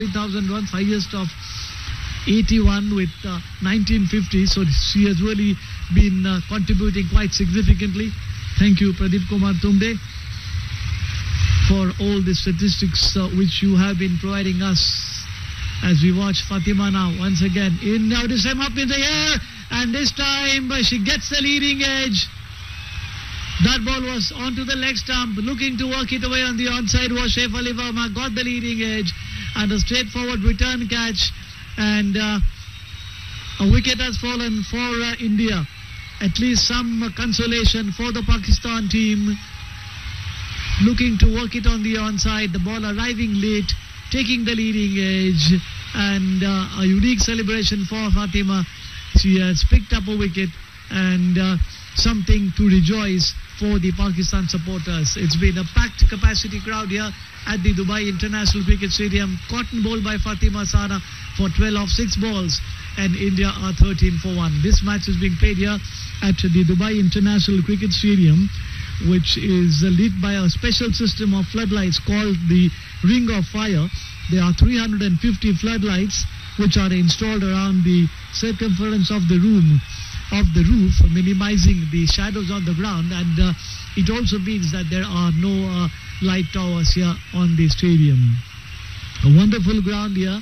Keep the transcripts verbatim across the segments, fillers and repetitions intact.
three thousand runs, highest of eighty-one with uh, nineteen fifty. So she has really been uh, contributing quite significantly. Thank you, Pradeep Kumar Tumde, for all the statistics uh, which you have been providing us as we watch Fatima now once again. In now this time up in the air, and this time uh, she gets the leading edge. That ball was onto the leg stump, looking to work it away on the onside was Shefali Verma, got the leading edge, and a straightforward return catch, and uh, a wicket has fallen for uh, India. At least some uh, consolation for the Pakistan team, looking to work it on the onside, the ball arriving late, taking the leading edge, and uh, a unique celebration for Fatima. She has picked up a wicket, and uh, something to rejoice for the Pakistan supporters. It's been a packed capacity crowd here at the Dubai International Cricket Stadium. Cotton ball by Fatima Sana for twelve off six balls, and India are thirteen for one. This match is being played here at the Dubai International Cricket Stadium, which is lit by a special system of floodlights called the Ring of Fire. There are three hundred fifty floodlights which are installed around the circumference of the room, of the roof, minimizing the shadows on the ground, and uh, it also means that there are no uh, light towers here on the stadium. A wonderful ground here.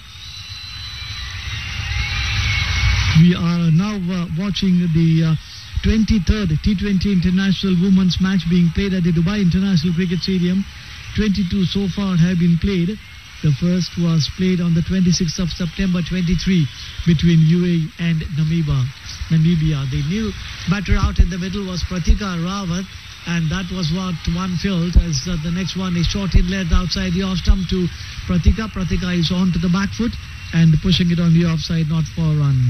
We are now uh, watching the uh, twenty-third T twenty International Women's match being played at the Dubai International Cricket Stadium. twenty-two so far have been played. The first was played on the twenty-sixth of September twenty-three between U A E and Namibia. Namibia. The new batter out in the middle was Pratika Rawat, and that was what one felt, as uh, the next one is short in length outside the off stump to Pratika. Pratika is on to the back foot and pushing it on the offside, not for a run.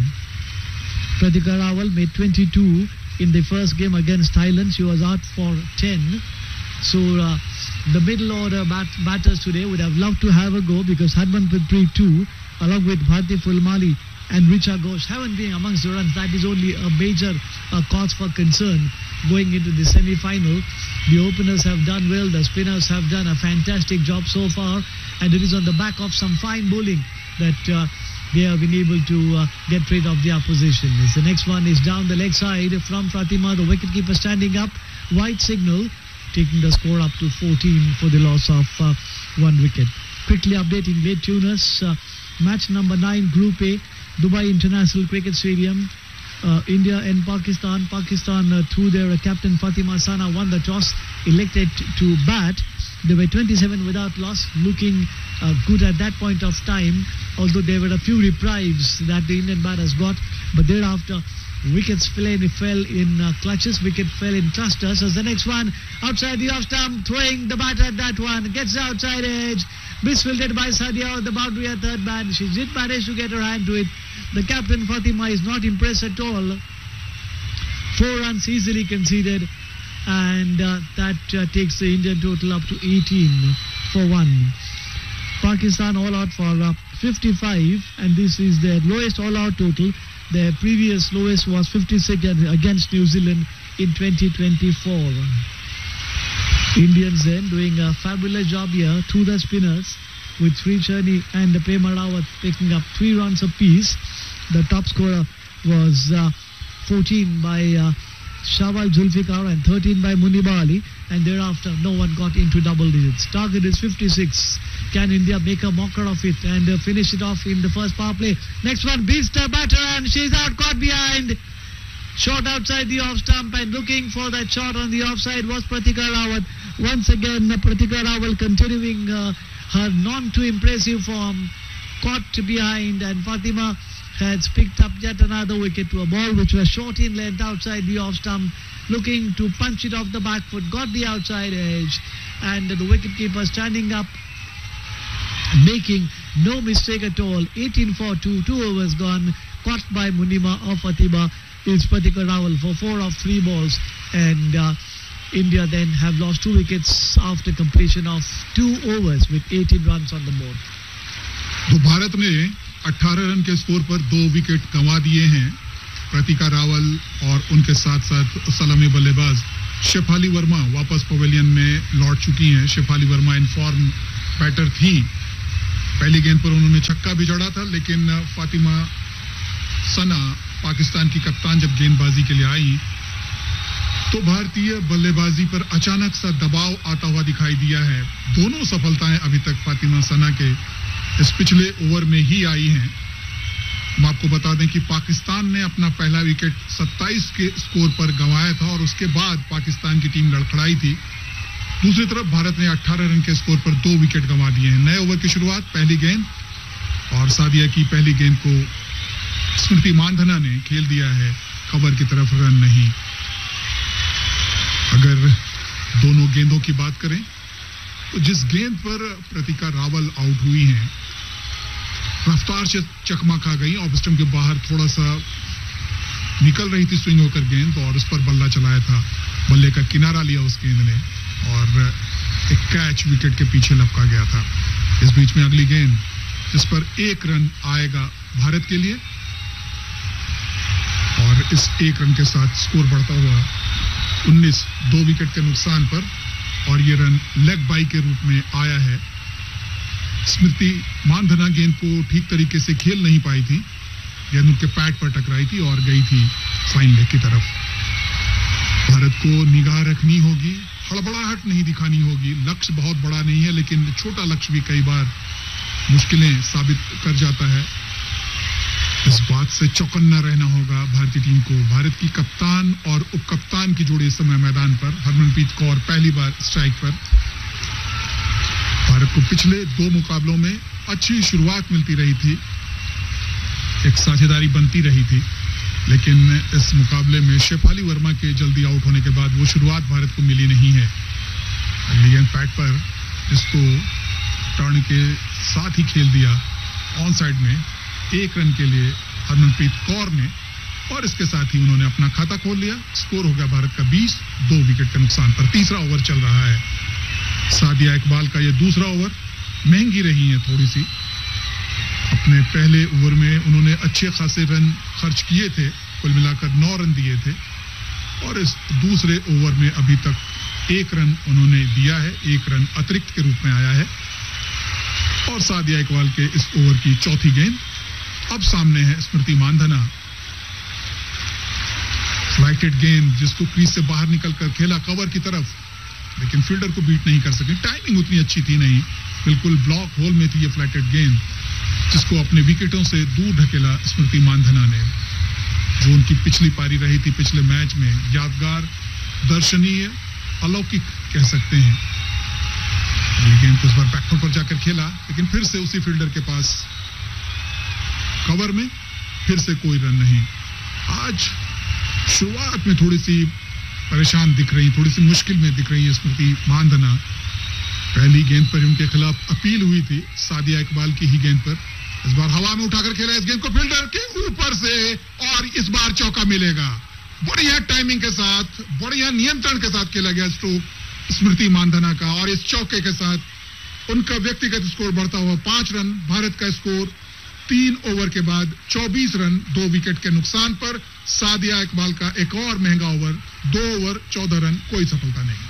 Pratika Rawal made twenty-two in the first game against Thailand. She was out for ten. So uh, the middle order bat batters today would have loved to have a go, because Harmanpreet Preet too, along with Bharti Fulmali and Richa Ghosh, haven't been amongst the runs. That is only a major uh, cause for concern going into the semi-final. The openers have done well. The spinners have done a fantastic job so far, and it is on the back of some fine bowling that uh, they have been able to uh, get rid of the opposition. As the next one is down the leg side from Fatima, the wicketkeeper standing up, white signal, taking the score up to fourteen for the loss of uh, one wicket. Quickly updating late tuners, uh, match number nine, Group A, Dubai International Cricket Stadium. Uh, India and Pakistan. Pakistan, uh, through their uh, captain Fatima Sana, won the toss, elected to bat. They were twenty-seven without loss, looking uh, good at that point of time, although there were a few reprieves that the Indian batters got, but thereafter wickets fell in, fell in uh, clutches, wicket fell in clusters. As the next one, outside the off stump, throwing the batter at that one, gets the outside edge, misfielded by Sadia on the boundary at third man. She did manage to get her hand to it. The captain Fatima is not impressed at all. Four runs easily conceded, and uh, that uh, takes the Indian total up to eighteen for one. Pakistan all out for uh, fifty-five, and this is their lowest all out total. Their previous lowest was fifty-six against New Zealand in twenty twenty-four. Indians then doing a fabulous job here through the spinners, with Sri Cherney and Prema Rawat picking up three runs apiece. The top scorer was uh, fourteen by uh, Shawal Zulfikar and thirteen by Muniba Ali, and thereafter no one got into double digits. Target is fifty-six. Can India make a mocker of it and uh, finish it off in the first power play? Next one, beats the batter, and she's out, caught behind. Shot outside the off stump, and looking for that shot on the offside was Pratika Rawat. Once again, Pratika Rawal continuing uh, her non-too-impressive form, caught behind, and Fatima has picked up yet another wicket to a ball which was short in length outside the off stump, looking to punch it off the back foot, got the outside edge, and the wicketkeeper standing up, making no mistake at all. eighteen for two, two overs gone, caught by Munima of Fatima is Pratika Rawal for four of three balls, and uh, India then have lost two wickets after completion of two overs with eighteen runs on the board. तो भारत ने अठारह run के score पर दो wicket गंवा दिए हैं. प्रतिका रावल और उनके साथ साथ सलामी बल्लेबाज शेफाली वर्मा वापस पवेलियन में लौट चुकी हैं. Shefali Verma in form batter थी पहली गेंद पर उन्होंने छक्का भी जड़ा था, लेकिन फातिमा सना पाकिस्तान की कप्तान जब गेंदबाजी के लिए आई तो भारतीय बल्लेबाजी पर अचानक सा दबाव आता हुआ दिखाई दिया है। दोनों सफलताएं अभी तक फातिमा सना के इस पिछले ओवर में ही आई हैं। हम आपको बता दें कि पाकिस्तान ने अपना पहला विकेट सत्ताईस के स्कोर पर गंवाया था और उसके बाद पाकिस्तान की टीम लड़खड़ाई थी। दूसरी तरफ भारत ने अठारह रन के स्कोर पर दो विकेट गंवा दिए हैं। नए ओवर की शुरुआत, पहली गेंद, और सादिया की पहली गेंद को स्मृति मानधना ने खेल दिया है कवर की तरफ, रन नहीं। अगर दोनों गेंदों की बात करें तो जिस गेंद पर प्रतिका रावल आउट हुई हैं, रफ्तार से चकमा खा गई, ऑफ स्टंप के बाहर थोड़ा सा निकल रही थी स्विंग होकर गेंद और उस पर बल्ला चलाया था, बल्ले का किनारा लिया उस गेंद ने और एक कैच विकेट के पीछे लपका गया था। इस बीच में अगली गेंद जिस पर एक रन आएगा भारत के लिए और इस एक रन के साथ स्कोर बढ़ता हुआ उन्नीस, दो विकेट के नुकसान पर, और ये रन लेग बाई के रूप में आया है। स्मृति मानधना गेंद को ठीक तरीके से खेल नहीं पाई थी, गेंद उनके पैड पर टकराई थी और गई थी फाइन लेग की तरफ। भारत को निगाह रखनी होगी, हड़बड़ाहट नहीं दिखानी होगी। लक्ष्य बहुत बड़ा नहीं है, लेकिन छोटा लक्ष्य भी कई बार मुश्किलें साबित कर जाता है। इस बात से चौकन्ना रहना होगा भारतीय टीम को। भारत की कप्तान और उप कप्तान की जोड़ी इस समय मैदान पर, हरमनप्रीत कौर पहली बार स्ट्राइक पर। भारत को पिछले दो मुकाबलों में अच्छी शुरुआत मिलती रही थी, एक साझेदारी बनती रही थी, लेकिन इस मुकाबले में शेफाली वर्मा के जल्दी आउट होने के बाद वो शुरुआत भारत को मिली नहीं है। अगली गेंद पैड पर, जिसको टर्न के साथ ही खेल दिया ऑन साइड में एक रन के लिए हरमनप्रीत कौर ने, और इसके साथ ही उन्होंने अपना खाता खोल लिया। स्कोर हो गया भारत का बीस, दो विकेट के नुकसान पर। तीसरा ओवर चल रहा है। सादिया इकबाल का ये दूसरा ओवर, महंगी रही है थोड़ी सी। अपने पहले ओवर में उन्होंने अच्छे खासे रन खर्च किए थे, कुल मिलाकर नौ रन दिए थे, और इस दूसरे ओवर में अभी तक एक रन उन्होंने दिया है, एक रन अतिरिक्त के रूप में आया है। और सादिया इकबाल के इस ओवर की चौथी गेंद। अब सामने है स्मृति मानधना, फ्लाइटेड गेंद जिसको क्रीज से बाहर निकलकर खेला कवर की तरफ, लेकिन फील्डर को बीट नहीं कर सके। टाइमिंग उतनी अच्छी थी नहीं, बिल्कुल ब्लॉक होल में थी ये फ्लाइटेड गेंद, जिसको अपने विकेटों से दूर ढकेला स्मृति मानधना ने। जो उनकी पिछली पारी रही थी पिछले मैच में, यादगार, दर्शनीय, अलौकिक कह सकते हैं। ये गेंद कुछ बार बैकफुट पर जाकर खेला, लेकिन फिर से उसी फील्डर के पास कवर में, फिर से कोई रन नहीं। आज शुरुआत में थोड़ी सी परेशान दिख रही, थोड़ी सी मुश्किल में दिख रही है स्मृति मानधना। पहली गेंद पर उनके खिलाफ अपील हुई थी सादिया इकबाल की ही गेंद पर। इस बार हवा में उठाकर खेला इस गेंद को फील्डर के ऊपर से, और इस बार चौका मिलेगा। बढ़िया टाइमिंग के साथ, बढ़िया नियंत्रण के साथ खेला गया स्ट्रोक स्मृति मानधना का, और इस चौके के साथ उनका व्यक्तिगत स्कोर बढ़ता हुआ पांच रन। भारत का स्कोर तीन ओवर के बाद चौबीस रन, दो विकेट के नुकसान पर। सादिया इकबाल का एक और महंगा ओवर, दो ओवर चौदह रन, कोई सफलता नहीं।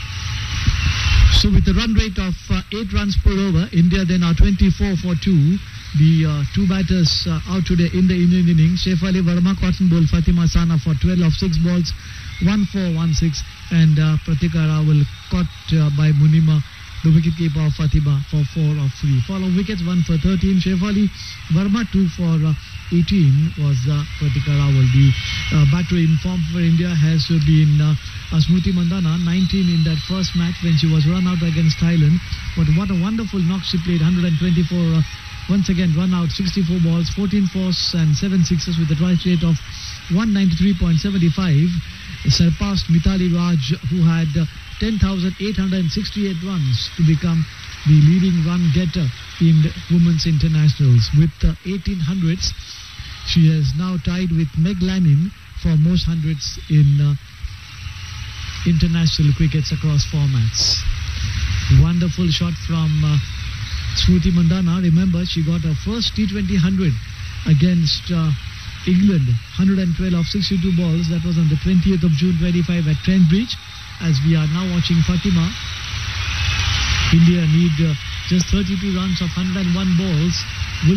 So with a run rate of uh, eight runs per over, India then are twenty-four for two. The uh, two batters uh, out today in the Indian innings. Shefali Verma cotton ball, Fatima Sana for twelve of six balls, one four, one six, and uh, Pratika Rawal caught uh, by Munima, the wicketkeeper of Fatima, for four of three. Follow wickets, one for thirteen. Shefali Verma two for uh, eighteen was uh, Pratika Rawal. The uh, batter in form for India has uh, been uh, uh, Smriti Mandhana, nineteen in that first match when she was run out against Thailand. But what a wonderful knock she played, one hundred twenty-four. Uh, once again run out, sixty-four balls, fourteen fours and seven sixes with a strike rate of one ninety-three point seven five. Surpassed Mithali Raj, who had uh, ten thousand eight hundred sixty-eight runs to become the leading run getter in women's internationals. With uh, eighteen hundreds, she has now tied with Meg Lanning for most hundreds in uh, international crickets across formats. Wonderful shot from uh, Smriti Mandhana. Remember, she got her first T twenty hundred against uh, England, one hundred twelve of sixty-two balls. That was on the twentieth of June twenty-five at Trent Bridge. As we are now watching Fatima, India need uh, Just thirty-two runs of one hundred one balls.